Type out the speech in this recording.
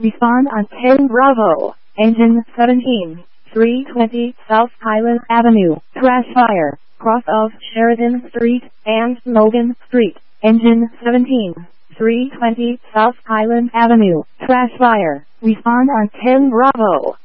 Respond on 10 Bravo. Engine 17. 320 South Highland Avenue. Crash fire. Cross of Sheridan Street and Logan Street. Engine 17. 320 South Highland Avenue. Crash fire. Respond on 10 Bravo.